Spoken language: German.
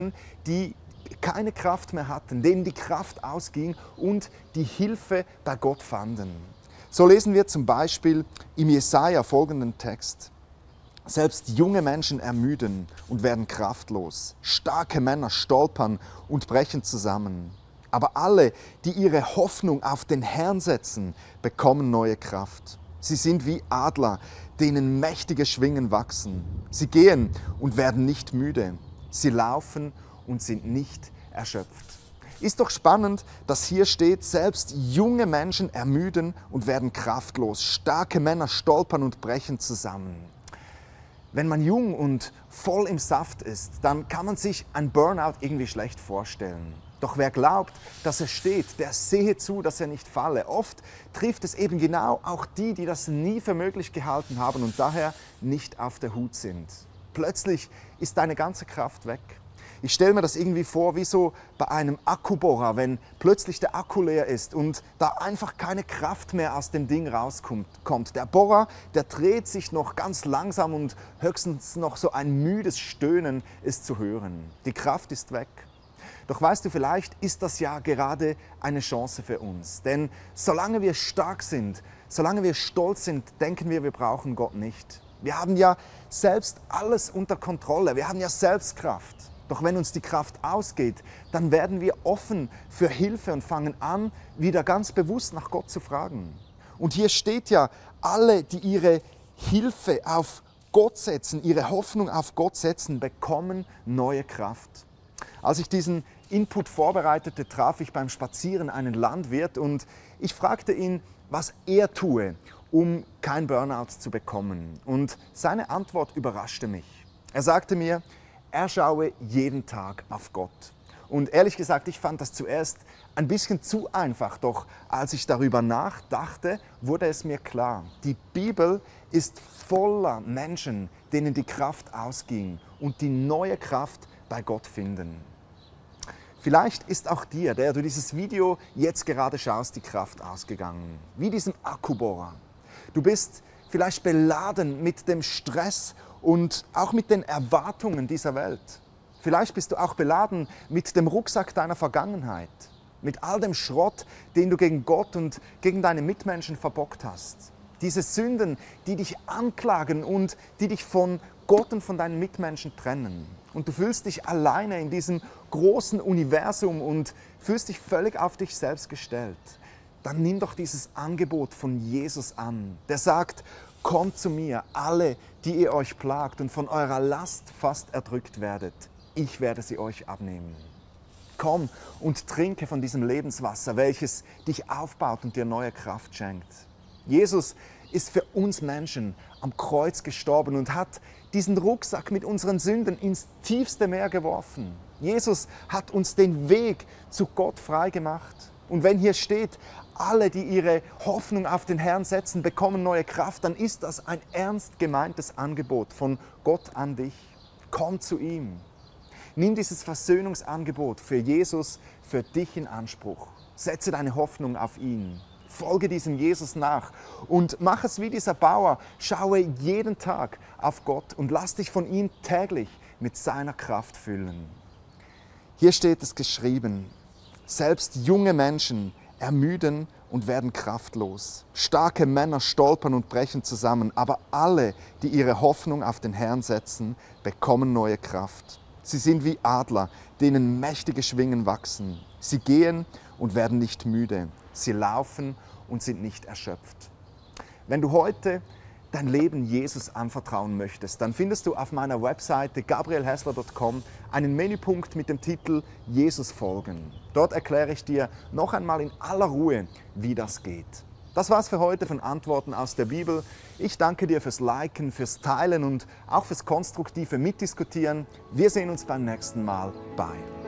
die keine Kraft mehr hatten, denen die Kraft ausging und die Hilfe bei Gott fanden. So lesen wir zum Beispiel im Jesaja folgenden Text. Selbst junge Menschen ermüden und werden kraftlos. Starke Männer stolpern und brechen zusammen. Aber alle, die ihre Hoffnung auf den Herrn setzen, bekommen neue Kraft. Sie sind wie Adler, denen mächtige Schwingen wachsen. Sie gehen und werden nicht müde. Sie laufen und sind nicht erschöpft. Ist doch spannend, dass hier steht, selbst junge Menschen ermüden und werden kraftlos. Starke Männer stolpern und brechen zusammen. Wenn man jung und voll im Saft ist, dann kann man sich ein Burnout irgendwie schlecht vorstellen. Doch wer glaubt, dass er steht, der sehe zu, dass er nicht falle. Oft trifft es eben genau auch die, die das nie für möglich gehalten haben und daher nicht auf der Hut sind. Plötzlich ist deine ganze Kraft weg. Ich stelle mir das irgendwie vor, wie so bei einem Akkubohrer, wenn plötzlich der Akku leer ist und da einfach keine Kraft mehr aus dem Ding rauskommt. Der Bohrer, der dreht sich noch ganz langsam und höchstens noch so ein müdes Stöhnen ist zu hören. Die Kraft ist weg. Doch weißt du, vielleicht ist das ja gerade eine Chance für uns. Denn solange wir stark sind, solange wir stolz sind, denken wir brauchen Gott nicht. Wir haben ja selbst alles unter Kontrolle, wir haben ja selbst Kraft. Doch wenn uns die Kraft ausgeht, dann werden wir offen für Hilfe und fangen an, wieder ganz bewusst nach Gott zu fragen. Und hier steht ja, alle, die ihre Hilfe auf Gott setzen, ihre Hoffnung auf Gott setzen, bekommen neue Kraft. Als ich diesen Input vorbereitete, traf ich beim Spazieren einen Landwirt und ich fragte ihn, was er tue, um kein Burnout zu bekommen. Und seine Antwort überraschte mich. Er sagte mir, er schaue jeden Tag auf Gott. Und ehrlich gesagt, ich fand das zuerst ein bisschen zu einfach. Doch als ich darüber nachdachte, wurde es mir klar. Die Bibel ist voller Menschen, denen die Kraft ausging und die neue Kraft bei Gott finden. Vielleicht ist auch dir, der du dieses Video jetzt gerade schaust, die Kraft ausgegangen. Wie diesem Akkubohrer. Du bist vielleicht beladen mit dem Stress und auch mit den Erwartungen dieser Welt. Vielleicht bist du auch beladen mit dem Rucksack deiner Vergangenheit, mit all dem Schrott, den du gegen Gott und gegen deine Mitmenschen verbockt hast. Diese Sünden, die dich anklagen und die dich von Gott und von deinen Mitmenschen trennen. Und du fühlst dich alleine in diesem großen Universum und fühlst dich völlig auf dich selbst gestellt. Dann nimm doch dieses Angebot von Jesus an, der sagt, kommt zu mir, alle, die ihr euch plagt und von eurer Last fast erdrückt werdet. Ich werde sie euch abnehmen. Komm und trinke von diesem Lebenswasser, welches dich aufbaut und dir neue Kraft schenkt. Jesus ist für uns Menschen am Kreuz gestorben und hat diesen Rucksack mit unseren Sünden ins tiefste Meer geworfen. Jesus hat uns den Weg zu Gott frei gemacht. Und wenn hier steht, alle, die ihre Hoffnung auf den Herrn setzen, bekommen neue Kraft, dann ist das ein ernst gemeintes Angebot von Gott an dich. Komm zu ihm. Nimm dieses Versöhnungsangebot für Jesus, für dich in Anspruch. Setze deine Hoffnung auf ihn. Folge diesem Jesus nach und mach es wie dieser Bauer. Schaue jeden Tag auf Gott und lass dich von ihm täglich mit seiner Kraft füllen. Hier steht es geschrieben, selbst junge Menschen ermüden und werden kraftlos. Starke Männer stolpern und brechen zusammen, aber alle, die ihre Hoffnung auf den Herrn setzen, bekommen neue Kraft. Sie sind wie Adler, denen mächtige Schwingen wachsen. Sie gehen und werden nicht müde. Sie laufen und sind nicht erschöpft. Wenn du heute dein Leben Jesus anvertrauen möchtest, dann findest du auf meiner Webseite gabrielhessler.com einen Menüpunkt mit dem Titel Jesus folgen. Dort erkläre ich dir noch einmal in aller Ruhe, wie das geht. Das war's für heute von Antworten aus der Bibel. Ich danke dir fürs Liken, fürs Teilen und auch fürs konstruktive Mitdiskutieren. Wir sehen uns beim nächsten Mal. Bye.